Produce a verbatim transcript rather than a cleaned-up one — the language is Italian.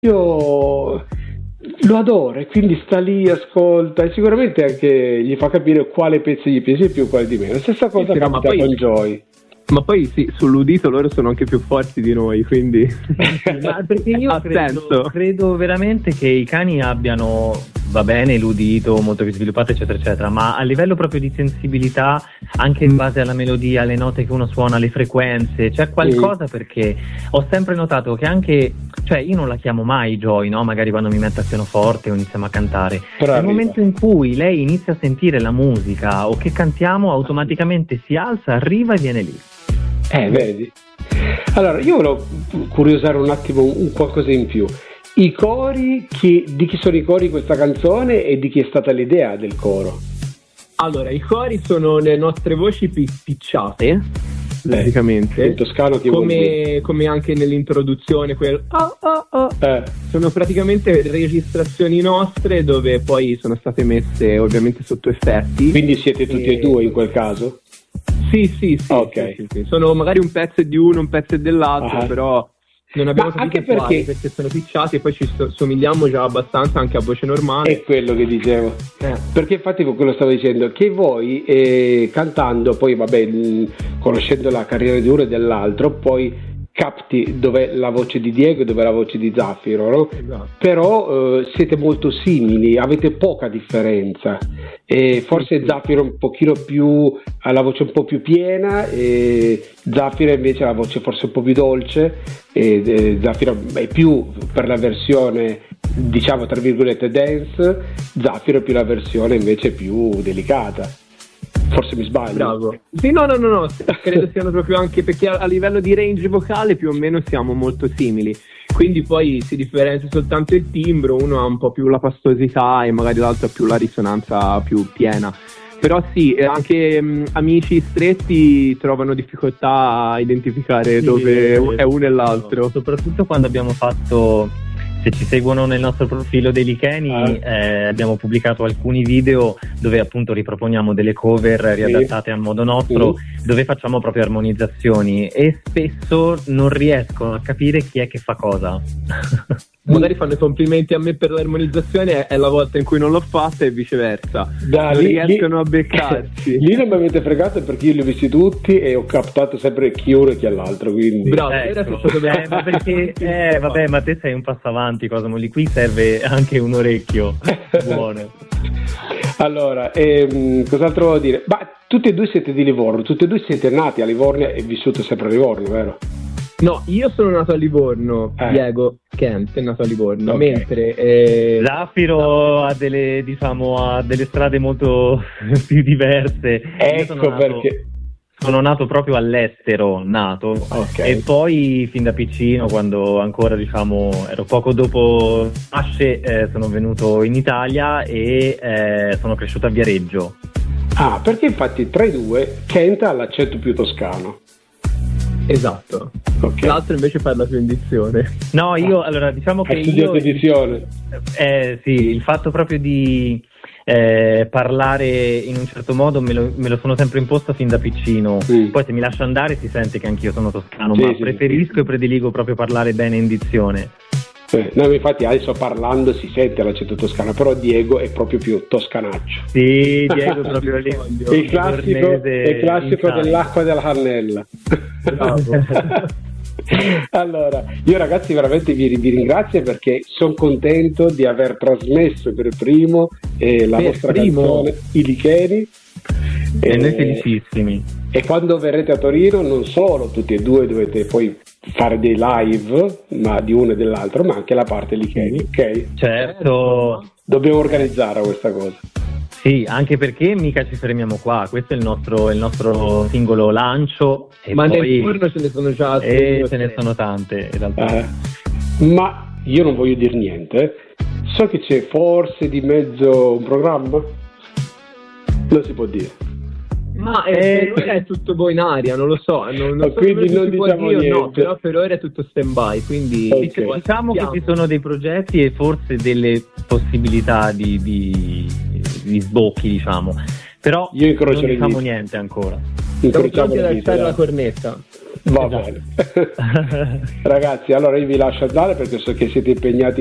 io lo adoro e quindi sta lì, ascolta e sicuramente anche gli fa capire quale pezzo gli piace più e quale di meno. Stessa cosa sì, capita poi, con Joy. Ma poi sì, sull'udito loro sono anche più forti di noi, quindi ma perché io credo, credo veramente che i cani abbiano, va bene, l'udito molto più sviluppato eccetera eccetera, ma a livello proprio di sensibilità, anche in base alla melodia, alle note che uno suona, alle frequenze, c'è qualcosa, sì. Perché ho sempre notato che anche, cioè io non la chiamo mai Joy, no? Magari quando mi metto a pianoforte o iniziamo a cantare, però nel arriva. momento in cui lei inizia a sentire la musica o che cantiamo, automaticamente si alza, arriva e viene lì. Eh, vedi? Allora, io volevo curiosare un attimo un qualcosa in più. I cori, chi, di chi sono i cori di questa canzone e di chi è stata l'idea del coro? Allora, i cori sono le nostre voci picciate, praticamente. Eh, in toscano che come, come anche nell'introduzione, quel oh, oh, oh. Eh. Sono praticamente registrazioni nostre dove poi sono state messe ovviamente sotto effetti. Quindi siete tutti e, e due in quel caso? Sì, sì, sì, okay. sì, sì, sì. Sono magari un pezzo di uno, un pezzo dell'altro, uh-huh. Però non abbiamo Ma capito anche perché... quali, perché sono picciati e poi ci so- somigliamo già abbastanza anche a voce normale. È quello che dicevo, eh. Perché infatti quello stavo dicendo, che voi eh, cantando, poi vabbè, mh, conoscendo la carriera di uno e dell'altro, poi capti dov'è la voce di Diego e dov'è la voce di Zaffiro, no? Esatto. Però eh, siete molto simili, avete poca differenza e forse sì, sì. Zaffiro un pochino più ha la voce un po' più piena e Zaffiro invece ha la voce forse un po' più dolce e, e Zaffiro è più per la versione diciamo tra virgolette dance, Zaffiro è più la versione invece più delicata. Forse mi sbaglio. Bravo. Sì, no, no, no, no. Credo siano proprio anche perché a, a livello di range vocale più o meno siamo molto simili. Quindi poi si differenzia soltanto il timbro, uno ha un po' più la pastosità e magari l'altro ha più la risonanza più piena. Però sì, anche mh, amici stretti trovano difficoltà a identificare sì, dove sì, è uno e l'altro. Soprattutto quando abbiamo fatto, se ci seguono nel nostro profilo dei Licheni, ah. eh, abbiamo pubblicato alcuni video dove appunto riproponiamo delle cover riadattate sì. a modo nostro, sì. dove facciamo proprio armonizzazioni e spesso non riescono a capire chi è che fa cosa. Magari fanno i complimenti a me per l'armonizzazione, è la volta in cui non l'ho fatta e viceversa. Da, non lì, riescono lì, a beccarsi. Lì non mi avete fregato perché io li ho visti tutti e ho captato sempre chi uno e chi all'altro. Quindi. Bravo, ecco. eh, ma perché eh, vabbè, ma te sei un passo avanti, cosa lì qui serve anche un orecchio buono. Allora, ehm, cos'altro volevo dire? Ma tutti e due siete di Livorno, tutti e due siete nati a Livorno e vissuto sempre a Livorno, vero? No, io sono nato a Livorno, eh. Diego Kent è nato a Livorno, okay. mentre eh... Zaffiro ha delle, diciamo, ha delle strade molto più diverse. Ecco nato, perché sono nato proprio all'estero, nato, okay. e poi fin da piccino, quando ancora diciamo ero poco dopo nasce, eh, sono venuto in Italia e eh, sono cresciuto a Viareggio. Ah, perché infatti tra i due Kent ha l'accento più toscano. Esatto, okay. L'altro invece parla più in dizione. No, io allora diciamo che hai studiato io edizione. Eh sì, il fatto proprio di eh, parlare in un certo modo me lo, me lo sono sempre imposto fin da piccino. Sì. Poi se mi lascio andare si sente che anch'io sono toscano, sì, ma sì, preferisco sì. e prediligo proprio parlare bene in dizione. Eh, no, infatti adesso parlando si sente l'accento toscano, però Diego è proprio più toscanaccio. Sì, Diego è proprio lì. Il classico, il classico dell'acqua della cannella. Allora, io ragazzi veramente vi, vi ringrazio perché sono contento di aver trasmesso per primo eh, la per vostra primo. canzone I Licheni. E eh, noi felicissimi. E quando verrete a Torino non solo tutti e due dovete poi fare dei live, ma di uno e dell'altro, ma anche la parte Licheni, ok? Certo. Dobbiamo organizzare questa cosa. Sì, anche perché mica ci fermiamo qua, questo è il nostro, il nostro singolo lancio. E ma poi, nel turno ce ne sono già e ce ne sono tante in realtà. Eh, ma io non voglio dire niente, so che c'è forse di mezzo un programma, non si può dire. Ma eh, per ora è tutto boh in aria, non lo so, non, non so quindi non diciamo dire, niente. No, però per ora è tutto stand by, quindi okay. diciamo che ci sono dei progetti e forse delle possibilità di, di, di sbocchi, diciamo, però io incrocio non le diciamo diciamo niente ancora. Siamo pronti ad alzare la cornetta. Va esatto. bene. Ragazzi, allora io vi lascio andare perché so che siete impegnati